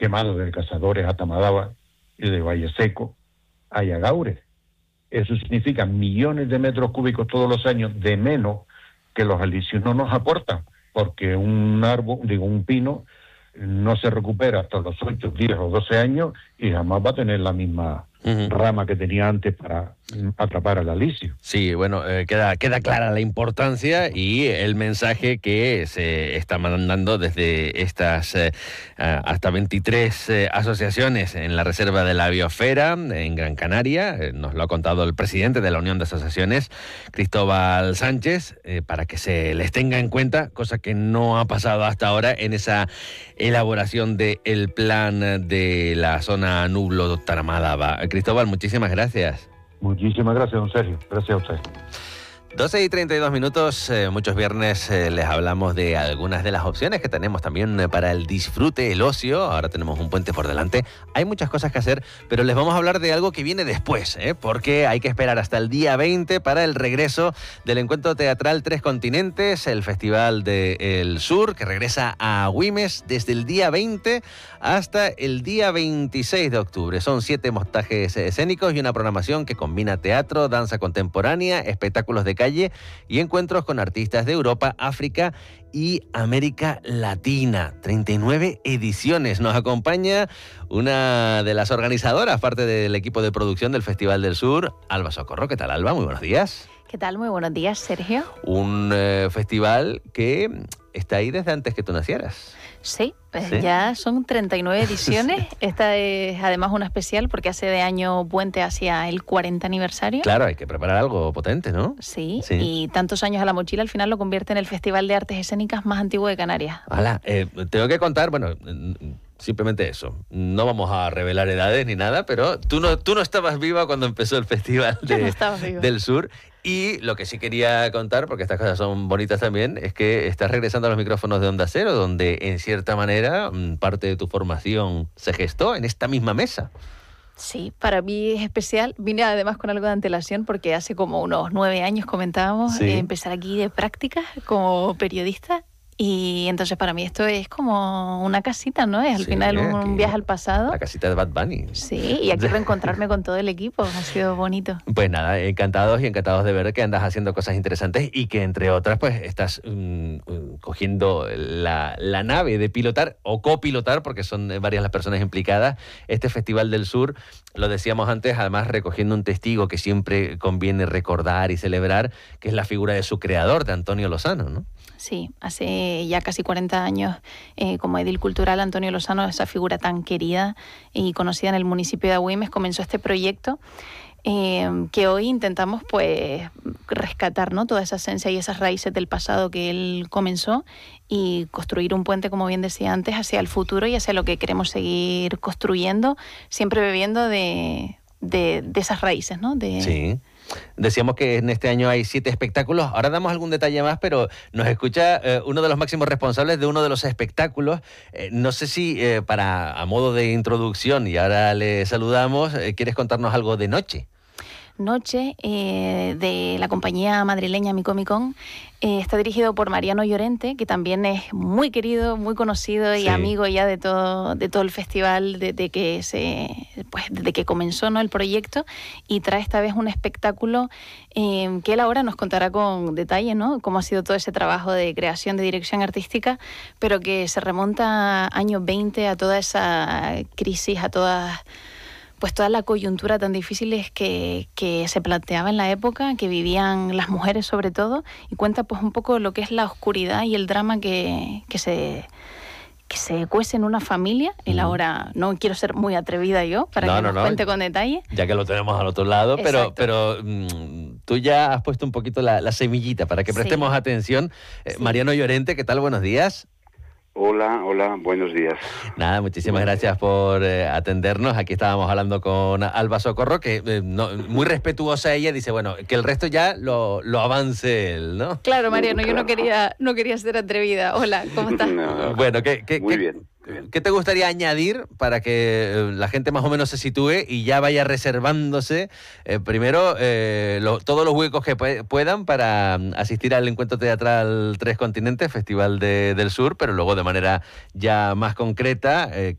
Quemado de Cazadores a Tamadaba y de Valle Seco a Yagaure. Eso significa millones de metros cúbicos todos los años de menos que los alisios no nos aportan, porque un pino no se recupera hasta los 8, 10 o 12 años y jamás va a tener la misma rama que tenía antes para atrapar al alisio. Sí, bueno, queda clara la importancia y el mensaje que se está mandando desde estas hasta 23 asociaciones en la Reserva de la Biosfera en Gran Canaria. Nos lo ha contado el presidente de la Unión de Asociaciones, Cristóbal Sánchez, para que se les tenga en cuenta, cosa que no ha pasado hasta ahora en esa elaboración del plan de la zona Nublo-Tamadaba. Cristóbal, muchísimas gracias. Muchísimas gracias, don Sergio. Gracias a usted. 12:32, muchos viernes les hablamos de algunas de las opciones que tenemos también para el disfrute, el ocio. Ahora tenemos un puente por delante. Hay muchas cosas que hacer, pero les vamos a hablar de algo que viene después, porque hay que esperar hasta el día 20 para el regreso del encuentro teatral Tres Continentes, el Festival del Sur, que regresa a Güímez desde el día 20 hasta el día 26 de octubre. Son 7 montajes escénicos y una programación que combina teatro, danza contemporánea, espectáculos de calle y encuentros con artistas de Europa, África y América Latina. 39 ediciones. Nos acompaña una de las organizadoras, parte del equipo de producción del Festival del Sur, Alba Socorro. ¿Qué tal, Alba? Muy buenos días. ¿Qué tal? Muy buenos días, Sergio. Un festival que está ahí desde antes que tú nacieras. Sí, ya son 39 ediciones. Esta es además una especial porque hace de año puente hacia el 40 aniversario. Claro, hay que preparar algo potente, ¿no? Sí, y tantos años a la mochila al final lo convierte en el Festival de Artes Escénicas más antiguo de Canarias. Hola, tengo que contar, bueno, simplemente eso. No vamos a revelar edades ni nada, pero tú no estabas viva cuando empezó el Festival del Sur. Y lo que sí quería contar, porque estas cosas son bonitas también, es que estás regresando a los micrófonos de Onda Cero, donde en cierta manera parte de tu formación se gestó en esta misma mesa. Sí, para mí es especial. Vine además con algo de antelación porque hace como unos 9 años comentábamos empezar aquí de prácticas como periodista. Y entonces para mí esto es como una casita, ¿no? Es al final un viaje al pasado. La casita de Bad Bunny. Sí, y aquí reencontrarme con todo el equipo. Ha sido bonito. Pues nada, encantados de ver que andas haciendo cosas interesantes y que entre otras pues estás cogiendo la nave de pilotar o copilotar, porque son varias las personas implicadas, este Festival del Sur. Lo decíamos antes, además recogiendo un testigo que siempre conviene recordar y celebrar, que es la figura de su creador, de Antonio Lozano, ¿no? Sí, hace ya casi 40 años como edil cultural, Antonio Lozano, esa figura tan querida y conocida en el municipio de Güímez, comenzó este proyecto que hoy intentamos pues rescatar, ¿no?, toda esa esencia y esas raíces del pasado que él comenzó y construir un puente, como bien decía antes, hacia el futuro y hacia lo que queremos seguir construyendo, siempre bebiendo de esas raíces, ¿no? Sí. Decíamos que en este año hay 7 espectáculos. Ahora damos algún detalle más, pero nos escucha uno de los máximos responsables de uno de los espectáculos. No sé si a modo de introducción, y ahora le saludamos, ¿quieres contarnos algo de Noche? Noche, de la compañía madrileña Micomicón, está dirigido por Mariano Llorente, que también es muy querido, muy conocido y amigo ya de todo el festival desde que comenzó, ¿no?, el proyecto, y trae esta vez un espectáculo que él ahora nos contará con detalle, ¿no?, cómo ha sido todo ese trabajo de creación, de dirección artística, pero que se remonta a años 20, a toda esa crisis, a toda la coyuntura tan difíciles que se planteaba en la época, que vivían las mujeres sobre todo, y cuenta pues un poco lo que es la oscuridad y el drama que se cuece en una familia. Él ahora, no quiero ser muy atrevida yo, para que nos cuente con detalle. Ya que lo tenemos al otro lado, pero tú ya has puesto un poquito la semillita para que prestemos atención. Mariano Llorente, ¿qué tal? Buenos días. Hola, buenos días. Nada, muchísimas gracias por atendernos. Aquí estábamos hablando con Alba Socorro, que muy respetuosa ella, dice, bueno, que el resto ya lo avance él, ¿no? Claro, Mariano, yo no quería ser atrevida. Hola, ¿cómo estás? No, bueno, muy bien. ¿Qué te gustaría añadir para que la gente más o menos se sitúe y ya vaya reservándose primero todos los huecos que puedan para asistir al encuentro teatral Tres Continentes, Festival del Sur, pero luego de manera ya más concreta,